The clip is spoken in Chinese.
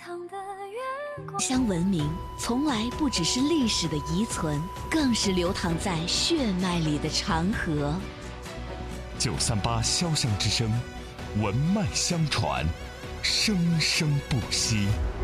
乡文明从来不只是历史的遗存，更是流淌在血脉里的长河。 938潇湘之声，文脉相传，生生不息。